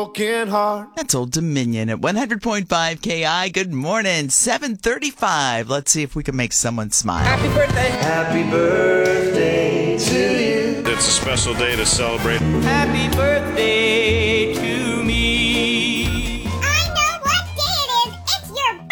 broken heart. That's Old Dominion at 100.5 KI. Good morning, 7:35. Let's see if we can make someone smile. Happy birthday. Happy birthday to you. It's a special day to celebrate. Happy birthday to me. I know what day it is. It's your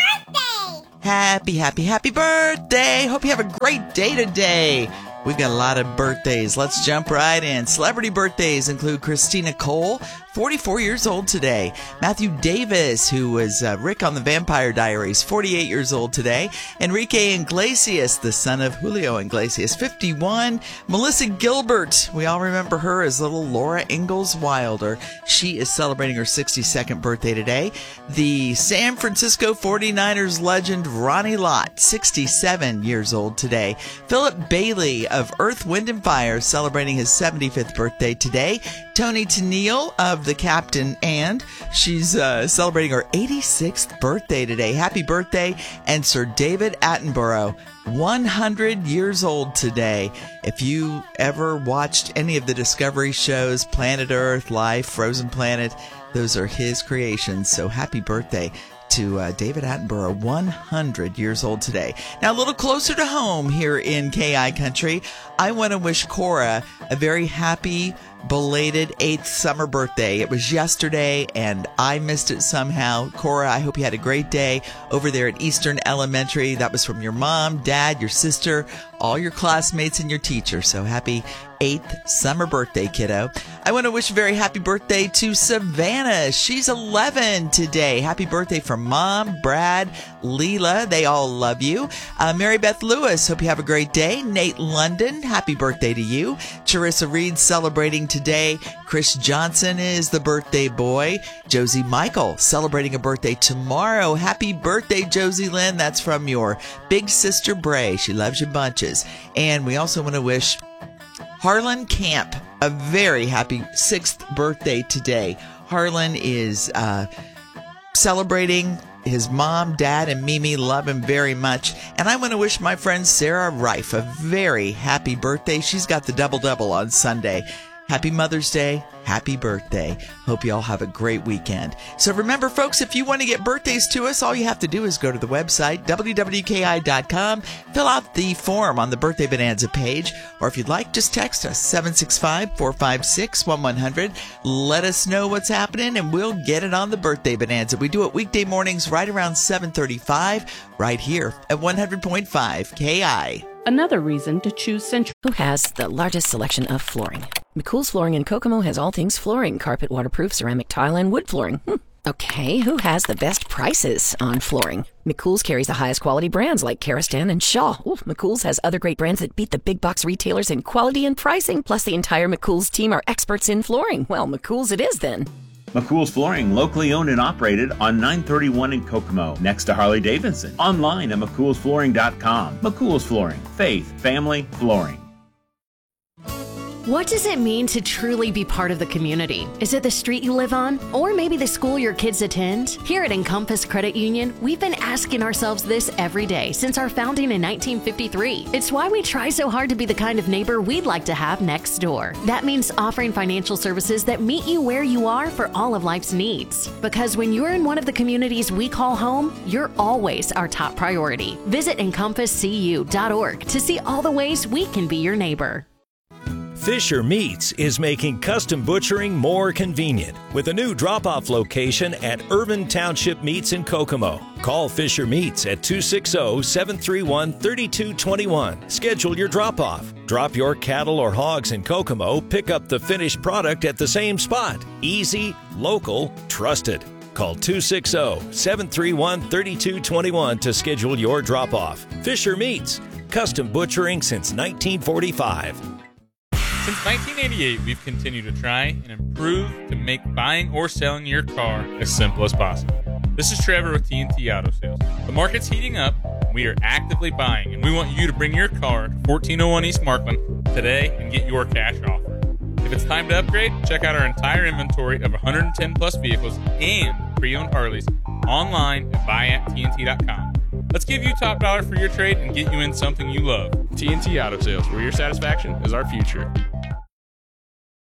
birthday. Happy birthday. Hope you have a great day today. We've got a lot of birthdays. Let's jump right in. Celebrity birthdays include Christina Cole, 44 years old today. Matthew Davis, who was Rick on the Vampire Diaries, 48 years old today. Enrique Iglesias, the son of Julio Iglesias, 51. Melissa Gilbert, we all remember her as little Laura Ingalls Wilder. She is celebrating her 62nd birthday today. The San Francisco 49ers legend Ronnie Lott, 67 years old today. Philip Bailey of Earth, Wind & Fire celebrating his 75th birthday today. Toni Tennille of The Captain and she's celebrating her 86th birthday today. Happy birthday. And Sir David Attenborough, 100 years old today. If you ever watched any of the Discovery shows, Planet Earth, Life, Frozen Planet, those are his creations. So happy birthday to David Attenborough, 100 years old today. Now, a little closer to home here in KI Country, I want to wish Cora a very happy, belated 8th summer birthday. It was yesterday, and I missed it somehow. Cora, I hope you had a great day over there at Eastern Elementary. That was from your mom, dad, your sister, all your classmates, and your teacher. So happy 8th summer birthday, kiddo. I want to wish a very happy birthday to Savannah. She's 11 today. Happy birthday from Mom, Brad, Leela. They all love you. Mary Beth Lewis, hope you have a great day. Nate London, happy birthday to you. Charissa Reed celebrating today. Chris Johnson is the birthday boy. Josie Michael celebrating a birthday tomorrow. Happy birthday, Josie Lynn. That's from your big sister Bray. She loves you bunches. And we also want to wish Harlan Camp a very happy 6th birthday today. Harlan is celebrating his mom, dad, and Mimi love him very much. And I want to wish my friend Sarah Reif a very happy birthday. She's got the double-double on Sunday. Happy Mother's Day. Happy birthday. Hope you all have a great weekend. So remember, folks, if you want to get birthdays to us, all you have to do is go to the website, wwki.com, fill out the form on the Birthday Bonanza page, or if you'd like, just text us, 765-456-1100. Let us know what's happening, and we'll get it on the Birthday Bonanza. We do it weekday mornings right around 7:35, right here at 100.5 KI. Another reason to choose Century. Who has the largest selection of flooring? McCool's Flooring in Kokomo has all things flooring, carpet, waterproof, ceramic tile, and wood flooring. Okay, who has the best prices on flooring? McCool's carries the highest quality brands like Karastan and Shaw. Ooh, McCool's has other great brands that beat the big box retailers in quality and pricing. Plus, the entire McCool's team are experts in flooring. Well, McCool's it is then. McCool's Flooring, locally owned and operated on 931 in Kokomo, next to Harley Davidson. Online at McCoolsFlooring.com. McCool's Flooring, faith, family, flooring. What does it mean to truly be part of the community? Is it the street you live on? Or maybe the school your kids attend? Here at Encompass Credit Union, we've been asking ourselves this every day since our founding in 1953. It's why we try so hard to be the kind of neighbor we'd like to have next door. That means offering financial services that meet you where you are for all of life's needs. Because when you're in one of the communities we call home, you're always our top priority. Visit EncompassCU.org to see all the ways we can be your neighbor. Fisher Meats is making custom butchering more convenient with a new drop-off location at Urban Township Meats in Kokomo. Call Fisher Meats at 260-731-3221. Schedule your drop-off. Drop your cattle or hogs in Kokomo, pick up the finished product at the same spot. Easy, local, trusted. Call 260-731-3221 to schedule your drop-off. Fisher Meats, custom butchering since 1945. Since 1988, we've continued to try and improve to make buying or selling your car as simple as possible. This is Trevor with TNT Auto Sales. The market's heating up, we are actively buying, and we want you to bring your car to 1401 East Markland today and get your cash offer. If it's time to upgrade, check out our entire inventory of 110 plus vehicles and pre-owned Harleys online at buyatTNT.com. Let's give you top dollar for your trade and get you in something you love. TNT Auto Sales, where your satisfaction is our future.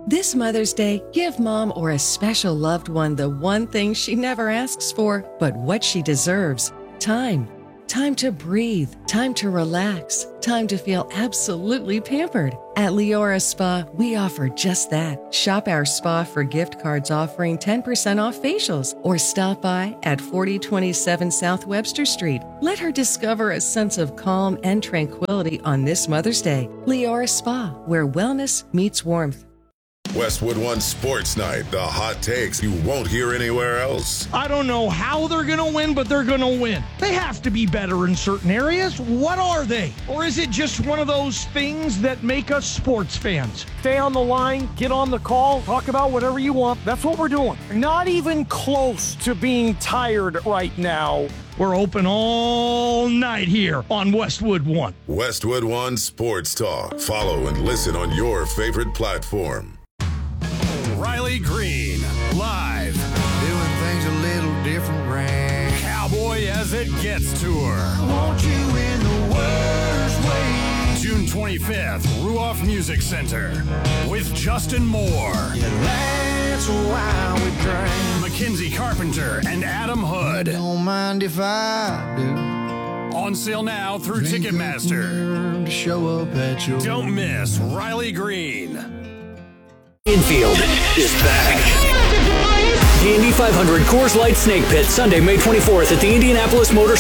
This Mother's Day, give mom or a special loved one the one thing she never asks for, but what she deserves. Time. Time to breathe. Time to relax. Time to feel absolutely pampered. At Leora Spa, we offer just that. Shop our spa for gift cards offering 10% off facials, or stop by at 4027 South Webster Street. Let her discover a sense of calm and tranquility on this Mother's Day. Leora Spa, where wellness meets warmth. Westwood One Sports Night, the hot takes you won't hear anywhere else. I don't know how they're going to win, but they're going to win. They have to be better in certain areas. What are they? Or is it just one of those things that make us sports fans? Stay on the line, get on the call, talk about whatever you want. That's what we're doing. Not even close to being tired right now. We're open all night here on Westwood One. Westwood One Sports Talk. Follow and listen on your favorite platform. Riley Green, live. Doing things a little different, Ray. Cowboy as it gets tour. Want you in the worst way. June 25th, Ruoff Music Center with Justin Moore. Yeah, that's why we drink. Mackenzie Carpenter and Adam Hood. Don't mind if I do. On sale now through Ticketmaster. To show up at your... Don't miss Riley Green. Infield is back. The Indy 500 Coors Light Snake Pit, Sunday, May 24th at the Indianapolis Motor